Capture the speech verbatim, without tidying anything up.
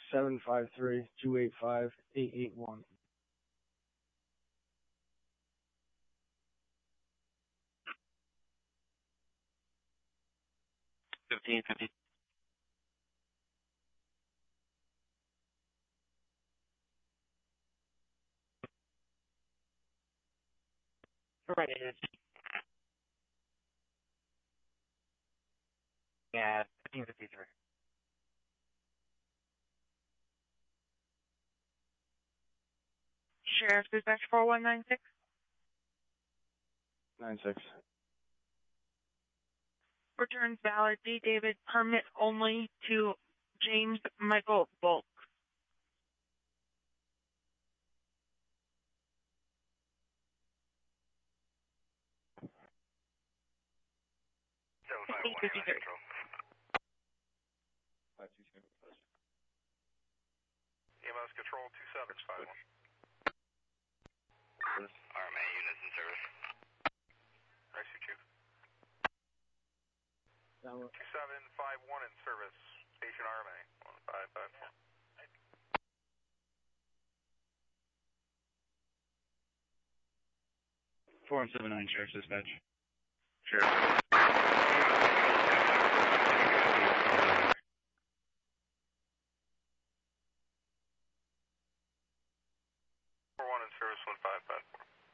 seven five three, two eight five, eight eight one. Fifteen fifty. Right, it is. Yeah, fifteen fifty-three. Sheriff's Dispatch four one nine six. Nine six. Returns Ballard D. David, permit only to James Michael Bulk. seven five one, control. five two seven. E M S control two seven five one. R M A units in service. Nice to you. two seven five one in service. Station R M A. one five five four. Four and seven nine, Sheriff's Dispatch. Sheriff. four one in service, one five five four.